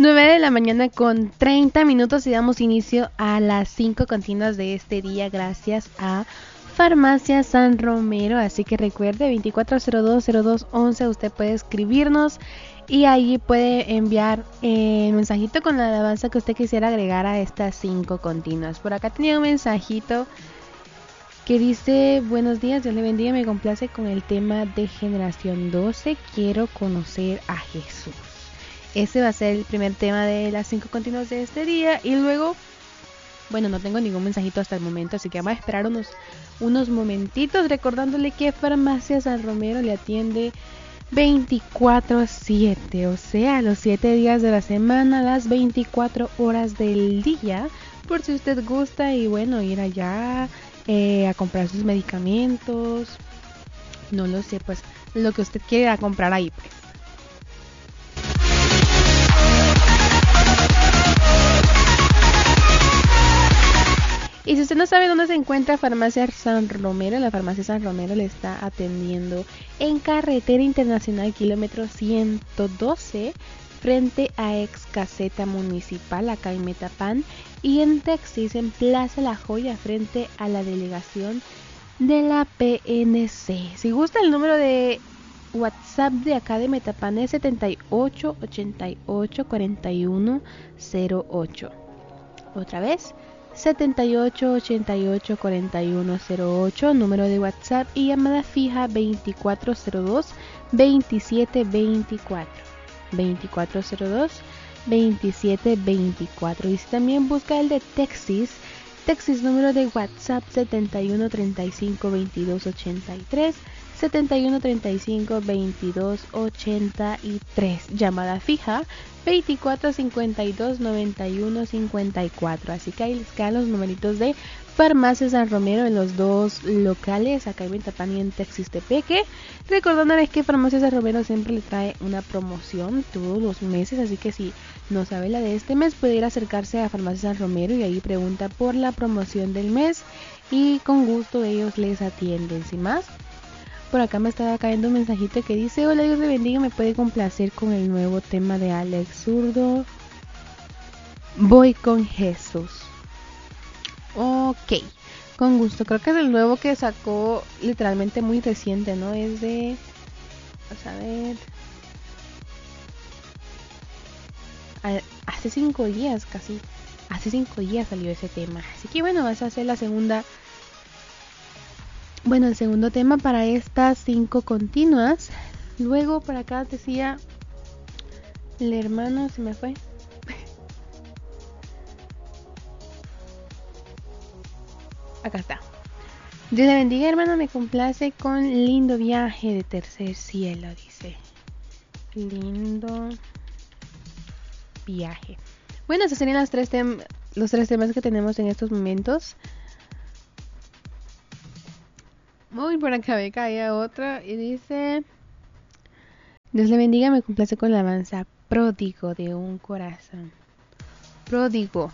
9 de la mañana con 30 minutos y damos inicio a las 5 continuas de este día gracias a Farmacia San Romero. Así que recuerde, 24020211, usted puede escribirnos y ahí puede enviar el mensajito con la alabanza que usted quisiera agregar a estas 5 continuas. Por acá tenía un mensajito que dice: buenos días, Dios le bendiga, me complace con el tema de Generación 12, quiero conocer a Jesús. Ese va a ser el primer tema de las 5 continuas de este día. Y luego, bueno, no tengo ningún mensajito hasta el momento, así que vamos a esperar unos momentitos, recordándole que Farmacia San Romero le atiende 24/7, o sea, los 7 días de la semana, las 24 horas del día, por si usted gusta y bueno, ir allá a comprar sus medicamentos, no lo sé, pues lo que usted quiera comprar ahí, pues. Y si usted no sabe dónde se encuentra Farmacia San Romero, la Farmacia San Romero le está atendiendo en Carretera Internacional kilómetro 112, frente a ex caseta municipal acá en Metapán, y en Texas en Plaza La Joya frente a la delegación de la PNC. Si gusta, el número de WhatsApp de acá de Metapán es 78 88 41 08. Otra vez, 78 88 41 08, número de WhatsApp, y llamada fija 2402 2724 2402 2724. Y si también busca el de Texas número de WhatsApp 71 35 22 83 71 35 22 83, llamada fija 24 52 91 54. Así que ahí les quedan los numeritos de Farmacia San Romero en los dos locales, acá en Metapán y en Texas-Tepeque. Recordándoles que Farmacia San Romero siempre le trae una promoción todos los meses, así que si no sabe la de este mes, puede ir a acercarse a Farmacia San Romero y ahí pregunta por la promoción del mes y con gusto ellos les atienden. Sin más, por acá me estaba cayendo un mensajito que dice: hola, Dios le bendiga, me puede complacer con el nuevo tema de Alex Zurdo, Voy con Jesús. Ok, con gusto. Creo que es el nuevo que sacó, literalmente muy reciente, ¿no? Es de... Vamos a ver... hace 5 días casi. Hace 5 días salió ese tema. Así que bueno, vas a hacer la segunda... Bueno, el segundo tema para estas 5 continuas. Luego por acá decía... El hermano se me fue. Acá está. Dios le bendiga, hermano, me complace con lindo viaje de tercer cielo, dice. Lindo viaje. Bueno, esos serían los tres temas que tenemos en estos momentos. Uy, por acá me caía otra y dice: Dios le bendiga, me complace con la alabanza Pródigo de un corazón. Pródigo.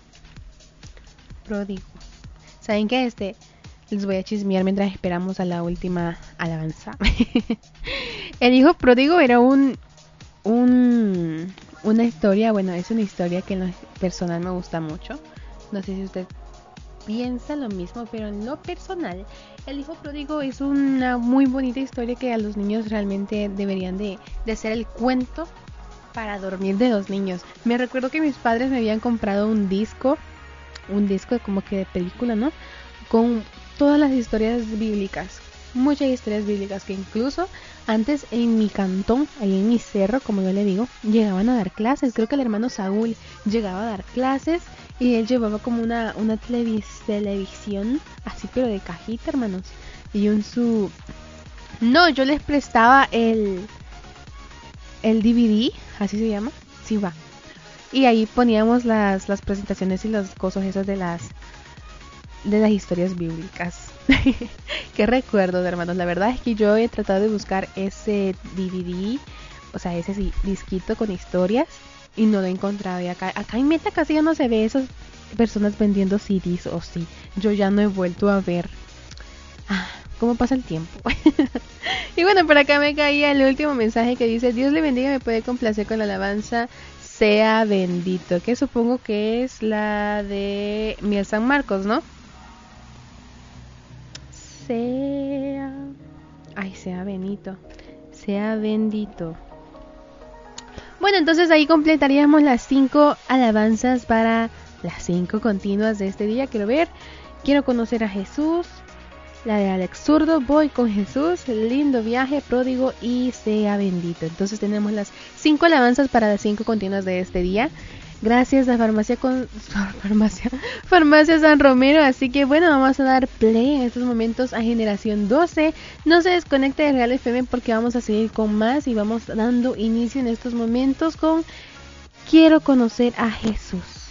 ¿Saben qué? Les voy a chismear mientras esperamos a la última alabanza. El hijo pródigo era una historia, bueno, es una historia que en lo personal me gusta mucho. No sé si usted piensa lo mismo, pero en lo personal, el hijo pródigo es una muy bonita historia que a los niños realmente deberían de ser el cuento para dormir de los niños. Me recuerdo que mis padres me habían comprado un disco como que de película, ¿no? Con todas las historias bíblicas, muchas historias bíblicas que incluso antes en mi cantón, ahí en mi cerro, como yo le digo, llegaban a dar clases. Creo que el hermano Saúl llegaba a dar clases y él llevaba como una televisión así, pero de cajita, hermanos. Y yo les prestaba el DVD, así se llama, sí va. Y ahí poníamos las presentaciones y los cosas esos de las historias bíblicas. Qué recuerdos, hermanos. La verdad es que yo he tratado de buscar ese DVD, o sea, ese disquito con historias, y no lo he encontrado. Y acá en Meta casi ya no se ve esas personas vendiendo CDs, o sí. Yo ya no he vuelto a ver. ¿Cómo pasa el tiempo? Y bueno, por acá me caía el último mensaje que dice: Dios le bendiga, me puede complacer con la alabanza sea bendito, que supongo que es la de Miel San Marcos, ¿no? Sea bendito, sea bendito. Bueno, entonces ahí completaríamos las 5 alabanzas para las 5 continuas de este día. Quiero ver, quiero conocer a Jesús, la de Alex Zurdo, voy con Jesús, lindo viaje, pródigo y sea bendito. Entonces tenemos las 5 alabanzas para las 5 continuas de este día. Gracias a Farmacia San Romero. Así que bueno, vamos a dar play en estos momentos a Generación 12. No se desconecte de Real FM porque vamos a seguir con más y vamos dando inicio en estos momentos con Quiero conocer a Jesús.